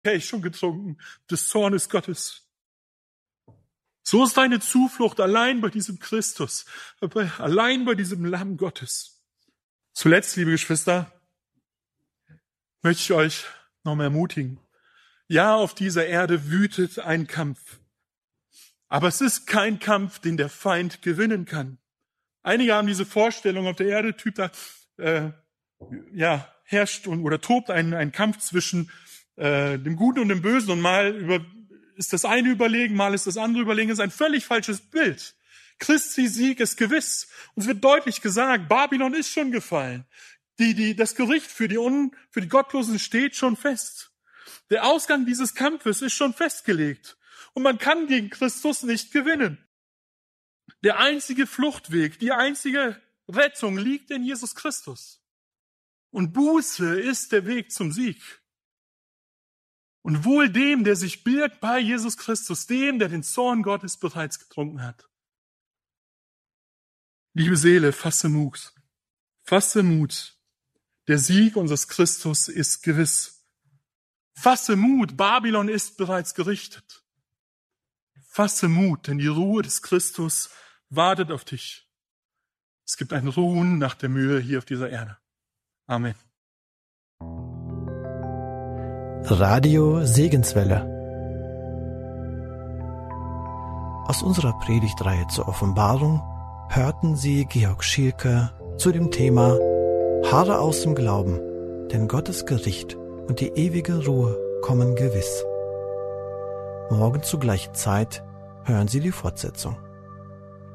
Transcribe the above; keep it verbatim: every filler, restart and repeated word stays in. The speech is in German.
Kelch schon getrunken, des Zornes Gottes. So ist deine Zuflucht allein bei diesem Christus, allein bei diesem Lamm Gottes. Zuletzt, liebe Geschwister, möchte ich euch nochmal ermutigen. Ja, auf dieser Erde wütet ein Kampf. Aber es ist kein Kampf, den der Feind gewinnen kann. Einige haben diese Vorstellung, auf der Erde Typ da, äh, ja, herrscht und, oder tobt ein, ein Kampf zwischen äh, dem Guten und dem Bösen und mal über, ist das eine überlegen, mal ist das andere überlegen. Das ist ein völlig falsches Bild. Christi Sieg ist gewiss. Uns wird deutlich gesagt, Babylon ist schon gefallen. Die, die, das Gericht für die, Un, für die Gottlosen steht schon fest. Der Ausgang dieses Kampfes ist schon festgelegt. Und man kann gegen Christus nicht gewinnen. Der einzige Fluchtweg, die einzige Rettung liegt in Jesus Christus. Und Buße ist der Weg zum Sieg. Und wohl dem, der sich birgt bei Jesus Christus, dem, der den Zorn Gottes bereits getrunken hat. Liebe Seele, fasse Mut. Fasse Mut. Der Sieg unseres Christus ist gewiss. Fasse Mut, Babylon ist bereits gerichtet. Fasse Mut, denn die Ruhe des Christus wartet auf dich. Es gibt ein Ruhen nach der Mühe hier auf dieser Erde. Amen. Radio Segenswelle. Aus unserer Predigtreihe zur Offenbarung hörten Sie Georg Schielke zu dem Thema Harre aus dem Glauben, denn Gottes Gericht und die ewige Ruhe kommen gewiss. Morgen zur gleichen Zeit hören Sie die Fortsetzung.